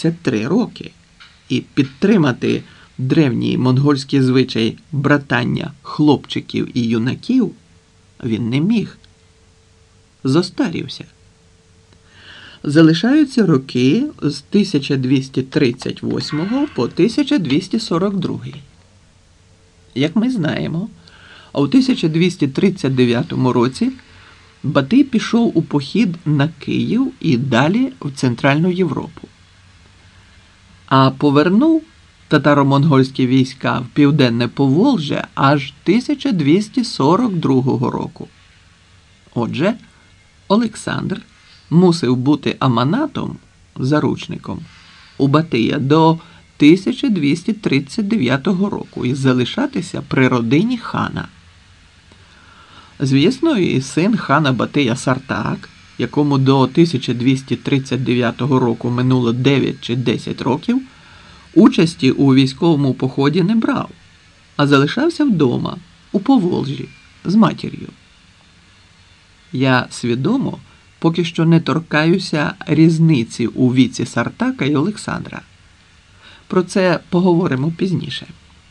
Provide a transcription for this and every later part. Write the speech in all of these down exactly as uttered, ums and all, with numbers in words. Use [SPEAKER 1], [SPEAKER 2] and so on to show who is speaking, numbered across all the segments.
[SPEAKER 1] двадцять три роки, і підтримати древній монгольський звичай братання хлопчиків і юнаків він не міг. Зостарівся. Залишаються роки з тисяча двісті тридцять восьмого по тисяча двісті сорок другий. Як ми знаємо, а у тисяча двісті тридцять дев'ятому році Батий пішов у похід на Київ і далі в Центральну Європу. А повернув татаро-монгольські війська в Південне Поволжя аж тисяча двісті сорок другого року. Отже, Олександр мусив бути аманатом, заручником, у Батия до тисяча двісті тридцять дев'ятого року і залишатися при родині хана. Звісно, і син хана Батия Сартак, якому до тисяча двісті тридцять дев'ятого року минуло дев'ять чи десять років, участі у військовому поході не брав, а залишався вдома, у Поволжі, з матір'ю. Я свідомо поки що не торкаюся різниці у віці Сартака і Олександра. Про це поговоримо пізніше.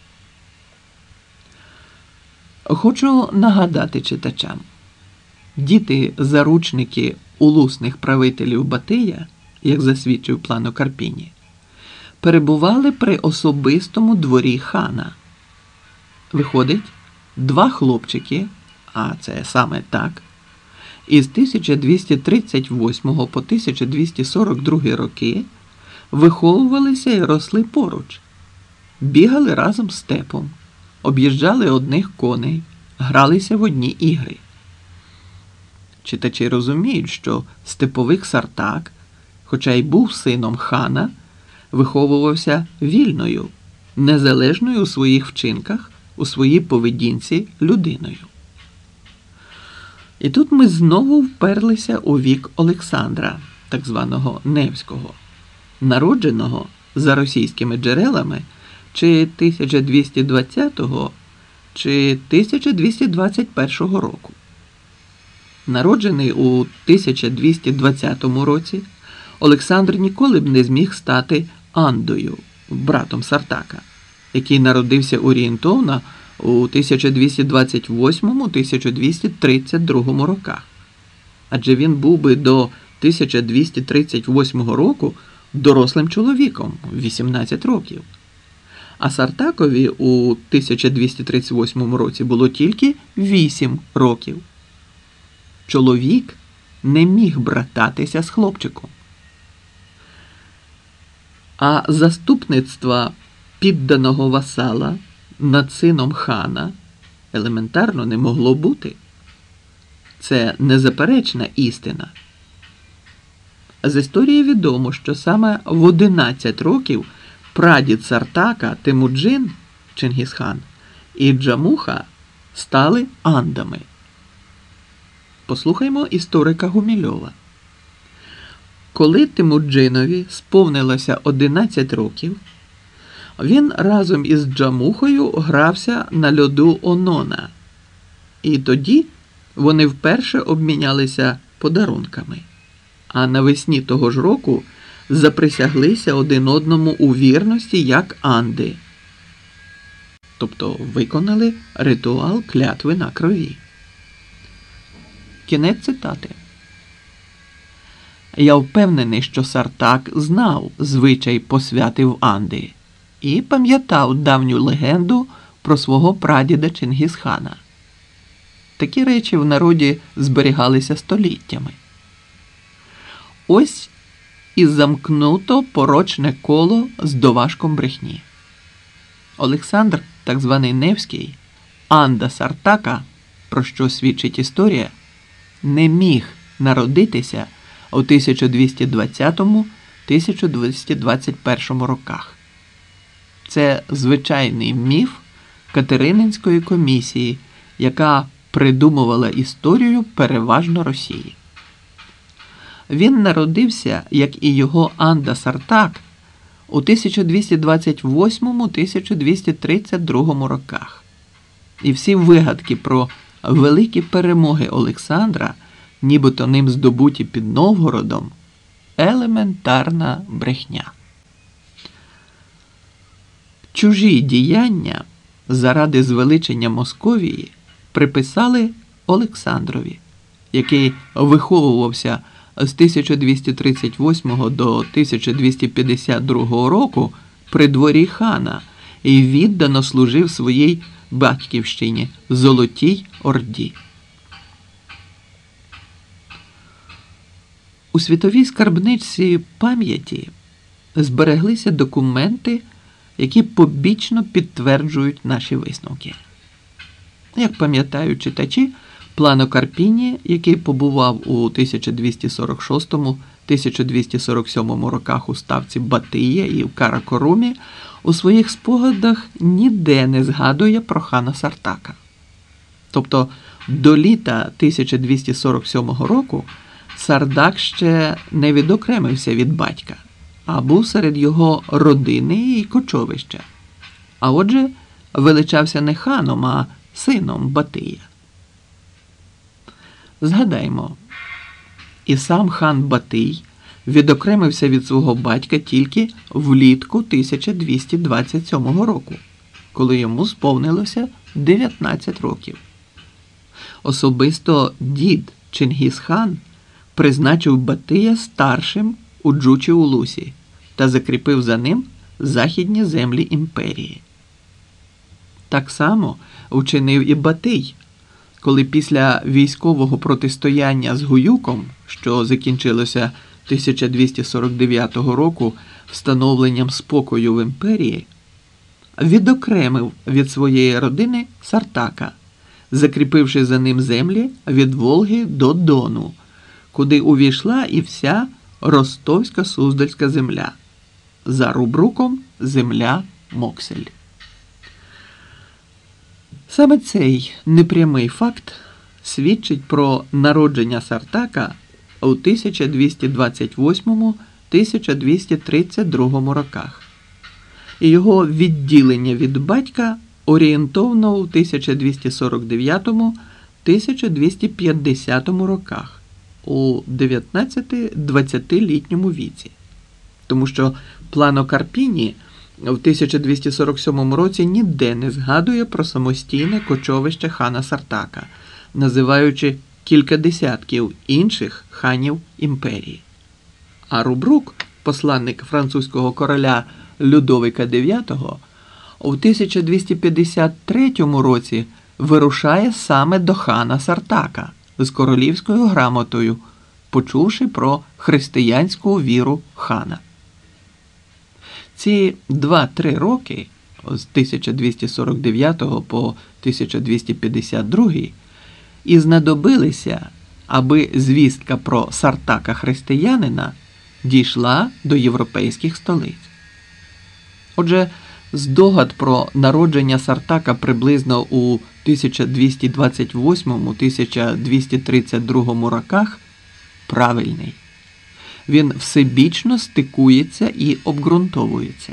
[SPEAKER 1] Хочу нагадати читачам. Діти-заручники улусних правителів Батия, як засвідчив Плано Карпіні, перебували при особистому дворі хана. Виходить, два хлопчики, а це саме так, із тисяча двісті тридцять восьмого по тисяча двісті сорок другий роки виховувалися і росли поруч, бігали разом степом, об'їжджали одних коней, гралися в одні ігри. Читачі розуміють, що степовик Сартак, хоча й був сином хана, виховувався вільною, незалежною у своїх вчинках, у своїй поведінці людиною. І тут ми знову вперлися у вік Олександра, так званого Невського, народженого, за російськими джерелами, чи тисяча двісті двадцятого, чи тисяча двісті двадцять першого року. Народжений у тисяча двісті двадцятому році, Олександр ніколи б не зміг стати Андою, братом Сартака, який народився орієнтовно у тисяча двісті двадцять восьмому - тисяча двісті тридцять другому роках. Адже він був би до тисяча двісті тридцять восьмого року дорослим чоловіком, вісімнадцять років. А Сартакові у тисяча двісті тридцять восьмому році було тільки вісім років. Чоловік не міг брататися з хлопчиком. А заступництва підданого васала над сином хана елементарно не могло бути. Це незаперечна істина. З історії відомо, що саме в одинадцять років прадід Сартака Темуджин, Чингісхан, і Джамуха стали андами. Послухаймо історика Гумільова. Коли Темуджинові сповнилося одинадцять років, він разом із Джамухою грався на льоду Онона. І тоді вони вперше обмінялися подарунками. А навесні того ж року заприсяглися один одному у вірності як анди. Тобто виконали ритуал клятви на крові. Кінець цитати. Я впевнений, що Сартак знав звичай посвяти в анди і пам'ятав давню легенду про свого прадіда Чингісхана. Такі речі в народі зберігалися століттями. Ось і замкнуто порочне коло з доважком брехні. Олександр, так званий Невський, анда Сартака, про що свідчить історія, не міг народитися у тисяча двісті двадцятому - тисяча двісті двадцять першому роках. Це звичайний міф Катерининської комісії, яка придумувала історію переважно Росії. Він народився, як і його анда Сартак, у тисяча двісті двадцять восьмому - тисяча двісті тридцять другому роках. І всі вигадки про великі перемоги Олександра, нібито ним здобуті під Новгородом, елементарна брехня. чужі діяння заради звеличення Московії приписали Олександрові, який виховувався з тисяча двісті тридцять восьмого до тисяча двісті п'ятдесят другого року при дворі хана і віддано служив своїй батьківщині Золотій Орді. У світовій скарбничці пам'яті збереглися документи, які побічно підтверджують наші висновки. Як пам'ятають читачі, Плано Карпіні, який побував у тисяча двісті сорок шостому - тисяча двісті сорок сьомому роках у ставці Батия і в Каракорумі, у своїх спогадах ніде не згадує про хана Сартака. Тобто до літа тисяча двісті сорок сьомого року Сардак ще не відокремився від батька, а був серед його родини і кочовища. А отже, величався не ханом, а сином Батия. Згадаймо, і сам хан Батий відокремився від свого батька тільки влітку тисяча двісті двадцять сьомого року, коли йому сповнилося дев'ятнадцять років. Особисто дід Чингіз-хан призначив Батия старшим у Джучі-Улусі та закріпив за ним західні землі імперії. Так само вчинив і Батий, коли після військового протистояння з Гуюком, що закінчилося тисяча двісті сорок дев'ятого року встановленням спокою в імперії, відокремив від своєї родини Сартака, закріпивши за ним землі від Волги до Дону, куди увійшла і вся Ростовська Суздальська земля, за рубруком земля Моксель. Саме цей непрямий факт свідчить про народження Сартака у тисяча двісті двадцять восьмому - тисяча двісті тридцять другому роках і його відділення від батька орієнтовно у тисяча двісті сорок дев'ятому - тисяча двісті п'ятдесятому роках у дев'ятнадцяти-двадцятилітньому віці. Тому що Плано Карпіні в тисяча двісті сорок сьомому році ніде не згадує про самостійне кочовище хана Сартака, називаючи кілька десятків інших ханів імперії. А Рубрук, посланник французького короля Людовика дев'ятого, у тисяча двісті п'ятдесят третьому році вирушає саме до хана Сартака з королівською грамотою, почувши про християнську віру хана. Ці два-три роки, з тисяча двісті сорок дев'ятого по тисяча двісті п'ятдесят другий, і знадобилися, аби звістка про Сартака-християнина дійшла до європейських столиць. Отже, здогад про народження Сартака приблизно у тисяча двісті двадцять восьмому - тисяча двісті тридцять другому роках правильний. Він всебічно стикується і обґрунтовується.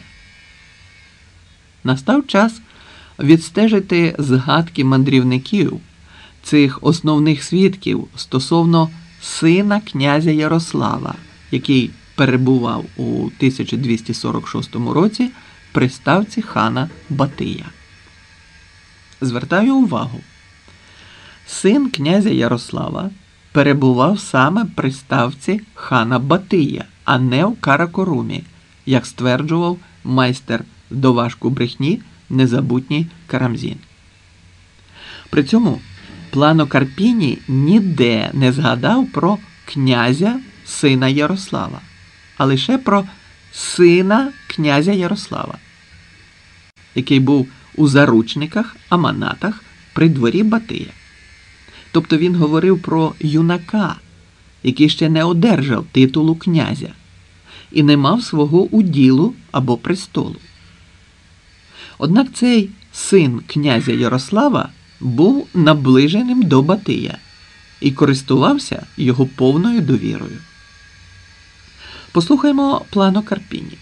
[SPEAKER 1] Настав час відстежити згадки мандрівників, цих основних свідків стосовно сина князя Ярослава, який перебував у тисяча двісті сорок шостому році при ставці хана Батия. Звертаю увагу, син князя Ярослава перебував саме при ставці хана Батия, а не в Каракорумі, як стверджував майстер доважку брехні незабутній Карамзін. При цьому Плано Карпіні ніде не згадав про князя сина Ярослава, а лише про сина князя Ярослава, який був у заручниках, аманатах при дворі Батия. Тобто він говорив про юнака, який ще не одержав титулу князя і не мав свого уділу або престолу. Однак цей син князя Ярослава був наближеним до Батия і користувався його повною довірою. Послухаймо Плано Карпіні.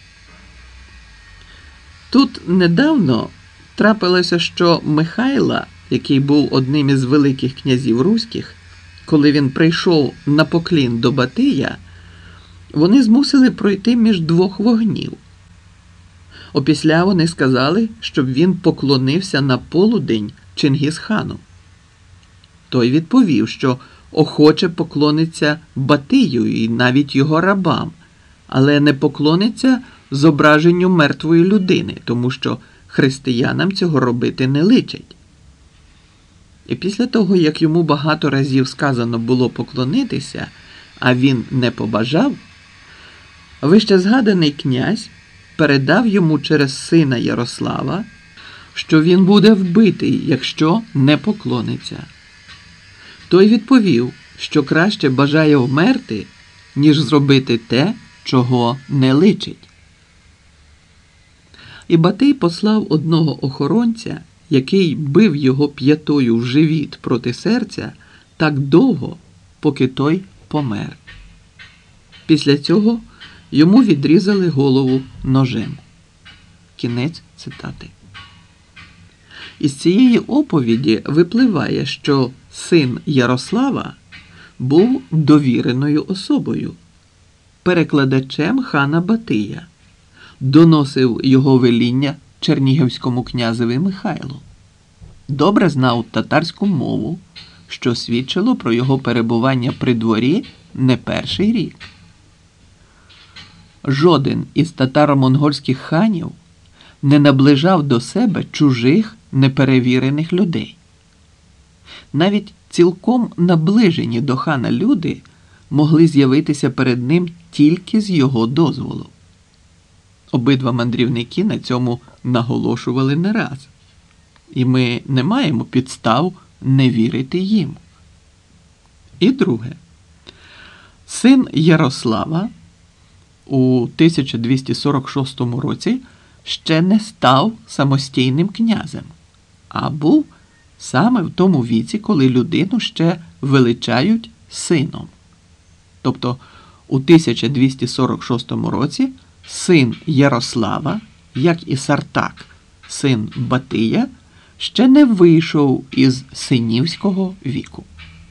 [SPEAKER 1] Тут недавно трапилося, що Михайла, який був одним із великих князів руських, коли він прийшов на поклін до Батия, вони змусили пройти між двох вогнів. Опісля вони сказали, щоб він поклонився на полудень Чингісхану. Той відповів, що охоче поклониться Батию і навіть його рабам, але не поклониться зображенню мертвої людини, тому що християнам цього робити не личить. І після того, як йому багато разів сказано було поклонитися, а він не побажав, вище згаданий князь передав йому через сина Ярослава, що він буде вбитий, якщо не поклониться. Той відповів, що краще бажає вмерти, ніж зробити те, чого не личить. І Батий послав одного охоронця, який бив його п'ятою в живіт проти серця так довго, поки той помер. Після цього йому відрізали голову ножем. Кінець цитати. Із цієї оповіді випливає, що син Ярослава був довіреною особою, перекладачем хана Батия, доносив його веління чернігівському князеві Михайлу, добре знав татарську мову, що свідчило про його перебування при дворі не перший рік. Жоден із татаро-монгольських ханів не наближав до себе чужих неперевірених людей. Навіть цілком наближені до хана люди могли з'явитися перед ним тільки з його дозволу. Обидва мандрівники на цьому наголошували не раз. І ми не маємо підстав не вірити їм. І друге. Син Ярослава у тисяча двісті сорок шостому році ще не став самостійним князем, а був саме в тому віці, коли людину ще величають сином. Тобто у тисяча двісті сорок шостому році син Ярослава, як і Сартак, син Батия, ще не вийшов із синівського віку.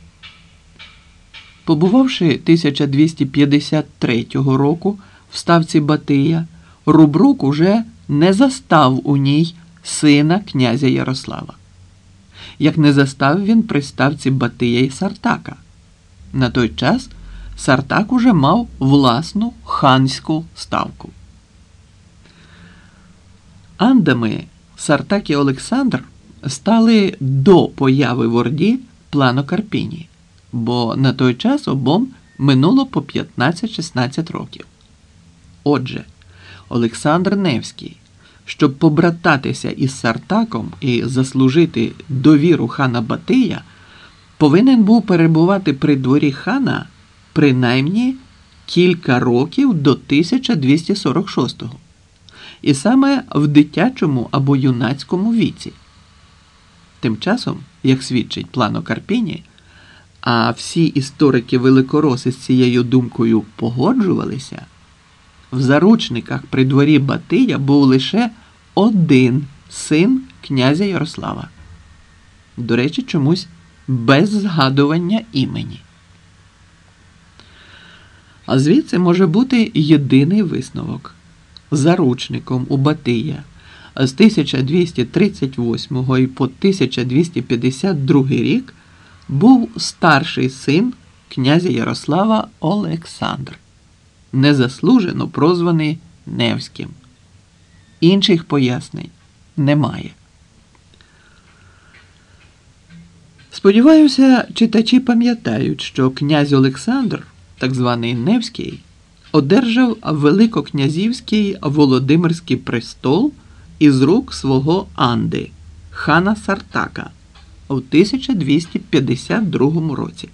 [SPEAKER 1] Побувавши тисяча двісті п'ятдесят третього року в ставці Батия, Рубрук уже не застав у ній сина князя Ярослава. Як не застав він при ставці Батия і Сартака. На той час Сартак уже мав власну ханську ставку. Андами Сартак і Олександр стали до появи в Орді плану Карпінії, бо на той час обом минуло по п'ятнадцять-шістнадцять років. Отже, Олександр Невський, щоб побрататися із Сартаком і заслужити довіру хана Батия, повинен був перебувати при дворі хана принаймні кілька років до тисяча двісті сорок шостого, і саме в дитячому або юнацькому віці. Тим часом, як свідчить плано Карпіні, а всі історики-великороси з цією думкою погоджувалися, в заручниках при дворі Батия був лише один син князя Ярослава. До речі, чомусь без згадування імені. А звідси може бути єдиний висновок. Заручником у Батия з тисяча двісті тридцять восьмого і по тисяча двісті п'ятдесят другий рік був старший син князя Ярослава Олександр, незаслужено прозваний Невським. Інших пояснень немає. Сподіваюся, читачі пам'ятають, що князь Олександр, так званий Невський, одержав великокнязівський Володимирський престол із рук свого Анди, хана Сартака, у тисяча двісті п'ятдесят другому році.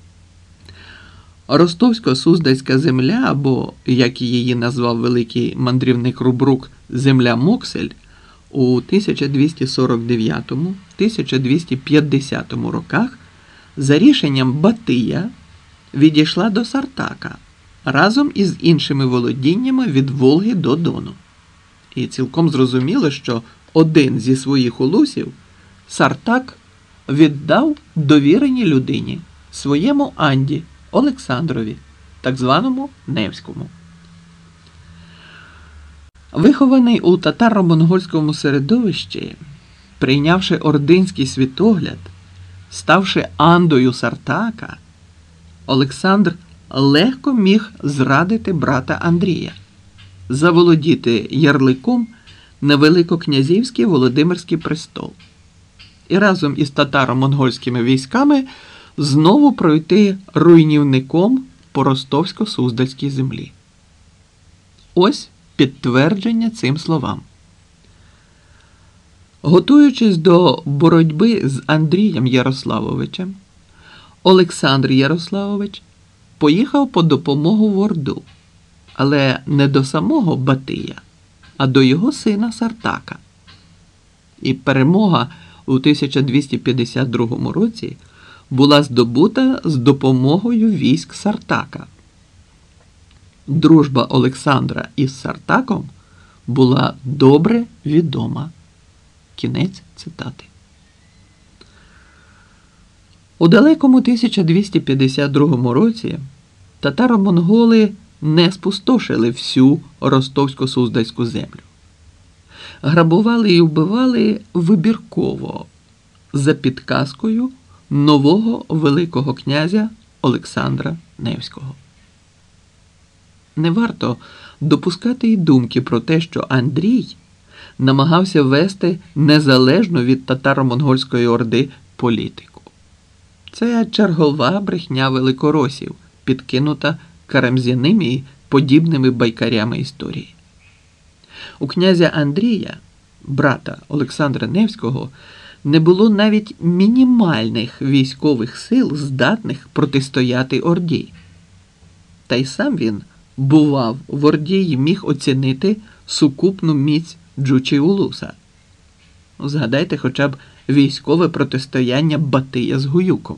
[SPEAKER 1] Ростовсько-Суздальська земля, або, як її назвав великий мандрівник Рубрук, земля Моксель, у тисяча двісті сорок дев'ятому - тисяча двісті п'ятдесятому роках за рішенням Батия відійшла до Сартака разом із іншими володіннями від Волги до Дону. І цілком зрозуміло, що один зі своїх улусів Сартак віддав довіреній людині, своєму Анді Олександрові, так званому Невському. Вихований у татаро-монгольському середовищі, прийнявши ординський світогляд, ставши Андою Сартака, Олександр легко міг зрадити брата Андрія, заволодіти ярликом на Великокнязівський Володимирський престол і разом із татаро-монгольськими військами знову пройти руйнівником по ростовсько-суздальській землі. Ось підтвердження цим словам. Готуючись до боротьби з Андрієм Ярославовичем, Олександр Ярославович поїхав по допомогу в Орду, але не до самого Батия, а до його сина Сартака. І перемога у тисяча двісті п'ятдесят другому році була здобута з допомогою військ Сартака. Дружба Олександра із Сартаком була добре відома. Кінець цитати. У далекому тисяча двісті п'ятдесят другому році татаро-монголи не спустошили всю ростовсько-суздальську землю. Грабували і вбивали вибірково, за підказкою нового великого князя Олександра Невського. Не варто допускати й думки про те, що Андрій намагався вести незалежну від татаро-монгольської орди політику. Це чергова брехня великоросів, підкинута Карамзіним і подібними байкарями історії. У князя Андрія, брата Олександра Невського, не було навіть мінімальних військових сил, здатних протистояти Орді. Та й сам він бував в Орді і міг оцінити сукупну міць Джучі-Улуса. Згадайте хоча б військове протистояння Батия з Гуюком.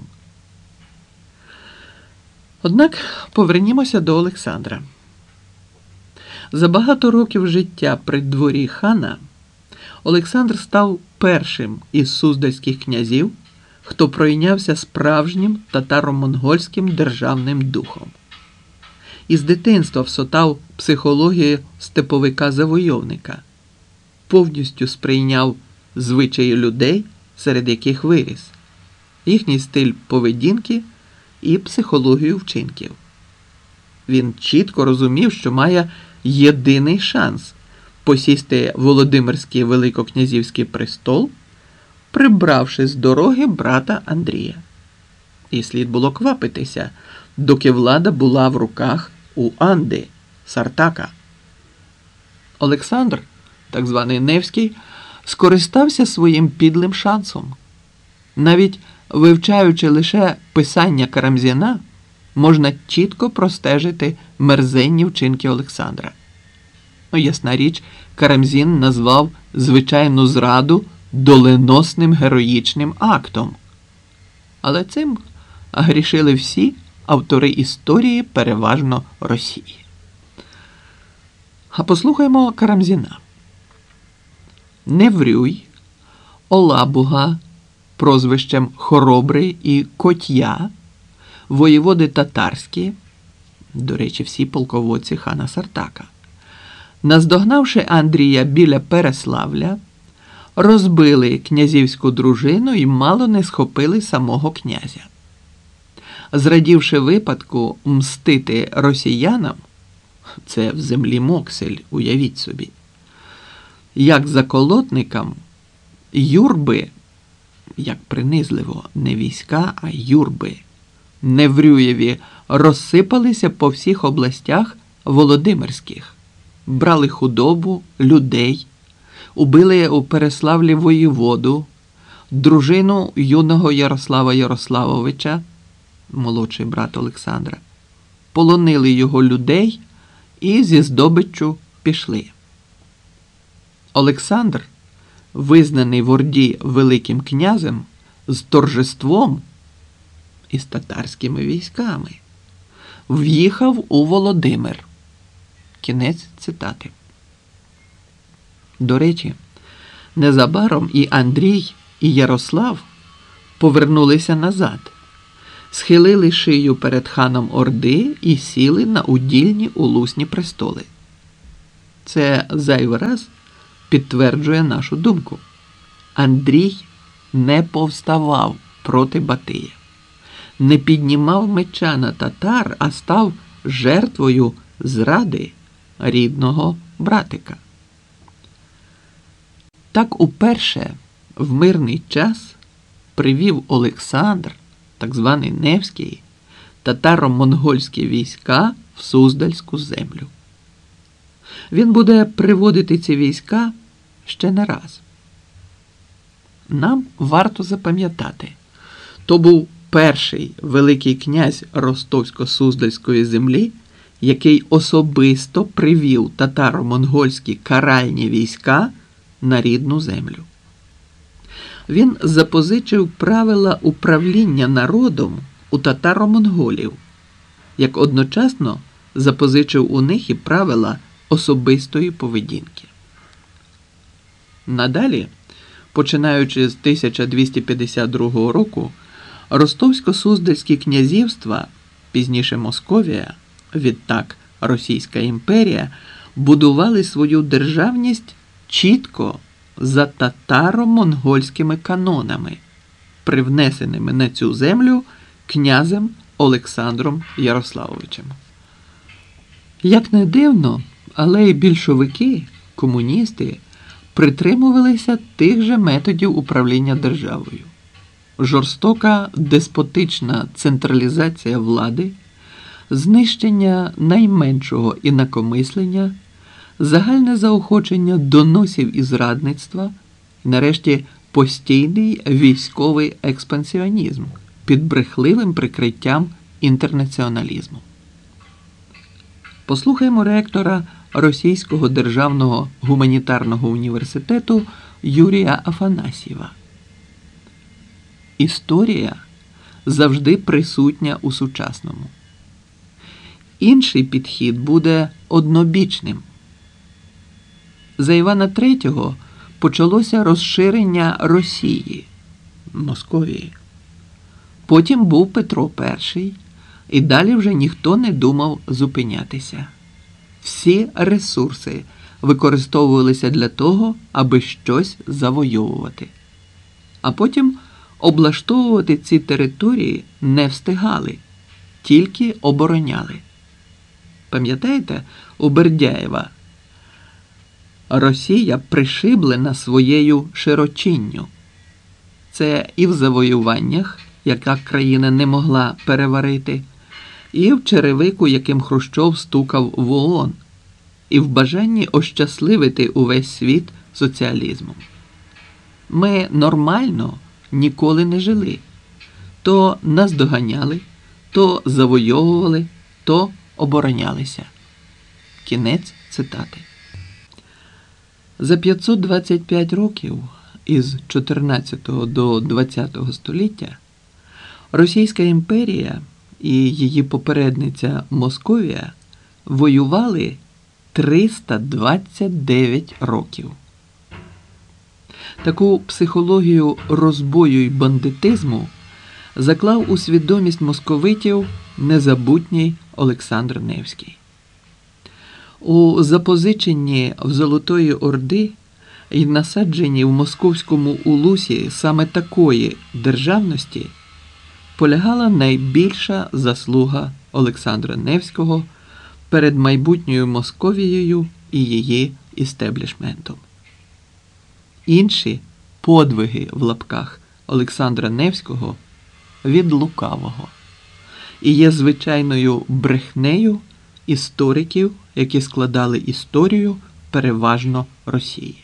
[SPEAKER 1] Однак повернімося до Олександра. За багато років життя при дворі хана Олександр став першим із суздальських князів, хто пройнявся справжнім татаро-монгольським державним духом. Із дитинства всотав психологію степовика-завойовника, повністю сприйняв звичаї людей, серед яких виріс, їхній стиль поведінки і психологію вчинків. Він чітко розумів, що має єдиний шанс посісти Володимирський великокнязівський престол, прибравши з дороги брата Андрія. І слід було квапитися, доки влада була в руках у Анди, Сартака. Олександр, так званий Невський, скористався своїм підлим шансом. Навіть вивчаючи лише писання Карамзіна, можна чітко простежити мерзенні вчинки Олександра. Ну, ясна річ, Карамзін назвав звичайну зраду доленосним героїчним актом. Але цим грішили всі автори історії, переважно Росії. А послухаймо Карамзіна. Неврюй, Олабуга, прозвищем Хоробрий і Котя, воєводи татарські, до речі, всі полководці хана Сартака, наздогнавши Андрія біля Переславля, розбили князівську дружину і мало не схопили самого князя. Зрадівши випадку мстити росіянам, це в землі Моксель, уявіть собі, як заколотникам, юрби, як принизливо, не війська, а юрби, Неврюєві розсипалися по всіх областях Володимирських, брали худобу, людей, убили у Переславлі воєводу, дружину юного Ярослава Ярославовича, молодший брат Олександра, полонили його людей і зі здобиччю пішли. Олександр, визнаний в Орді великим князем, з торжеством і з татарськими військами, в'їхав у Володимир. Кінець цитати. До речі, незабаром і Андрій, і Ярослав повернулися назад, схилили шию перед ханом Орди і сіли на удільні улусні престоли. Це зайвий раз підтверджує нашу думку. Андрій не повставав проти Батия, не піднімав меча на татар, а став жертвою зради рідного братика. Так уперше в мирний час привів Олександр, так званий Невський, татаро-монгольські війська в Суздальську землю. Він буде приводити ці війська ще не раз. Нам варто запам'ятати, то був перший великий князь Ростовсько-Суздальської землі, який особисто привів татаро-монгольські каральні війська на рідну землю. Він запозичив правила управління народом у татаро-монголів, як одночасно запозичив у них і правила особистої поведінки. Надалі, починаючи з тисяча двісті п'ятдесят другого року, Ростовсько-Суздальські князівства, пізніше Московія, відтак Російська імперія, будували свою державність чітко за татаро-монгольськими канонами, привнесеними на цю землю князем Олександром Ярославовичем. Як не дивно, але й більшовики, комуністи, притримувалися тих же методів управління державою. Жорстока деспотична централізація влади, знищення найменшого інакомислення, загальне заохочення доносів і зрадництва, і нарешті постійний військовий експансіонізм під брехливим прикриттям інтернаціоналізму. Послухаймо ректора Російського державного гуманітарного університету Юрія Афанасьєва. Історія завжди присутня у сучасному. Інший підхід буде однобічним. За Івана Третього почалося розширення Росії, Московії. Потім був Петро Перший, і далі вже ніхто не думав зупинятися. Всі ресурси використовувалися для того, аби щось завойовувати. А потім облаштовувати ці території не встигали, тільки обороняли. Пам'ятаєте, у Бердяєва: «Росія пришиблена своєю широчинню». Це і в завоюваннях, яка країна не могла переварити, і в черевику, яким Хрущов стукав в ООН, і в бажанні ощасливити увесь світ соціалізмом. Ми нормально ніколи не жили. То нас доганяли, то завойовували, то оборонялися. Кінець цитати. За п'ятсот двадцять п'ять років, із чотирнадцятого до двадцятого століття, Російська імперія і її попередниця Московія воювали триста двадцять дев'ять років. Таку психологію розбою й бандитизму заклав у свідомість московитів незабутній Олександр Невський. У запозиченні в Золотої Орди і насадженні в московському улусі саме такої державності полягала найбільша заслуга Олександра Невського перед майбутньою Московією і її істеблішментом. Інші подвиги в лапках Олександра Невського від лукавого і є звичайною брехнею істориків, які складали історію переважно Росії.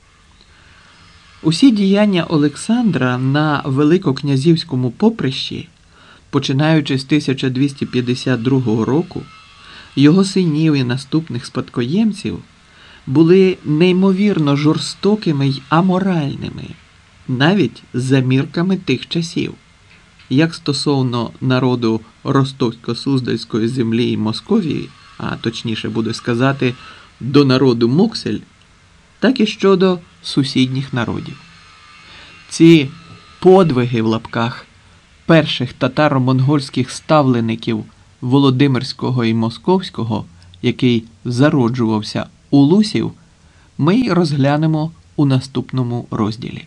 [SPEAKER 1] Усі діяння Олександра на Великокнязівському поприщі, починаючи з тисяча двісті п'ятдесят другого року, його синів і наступних спадкоємців були неймовірно жорстокими й аморальними, навіть за мірками тих часів, як стосовно народу Ростовсько-Суздальської землі і Московії, а точніше буде сказати, до народу Моксель, так і щодо сусідніх народів. Ці подвиги в лапках перших татаро-монгольських ставлеників Володимирського і Московського, який зароджувався улусів ми й розглянемо у наступному розділі.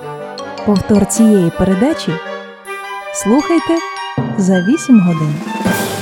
[SPEAKER 2] Повтор цієї передачі слухайте за вісім годин.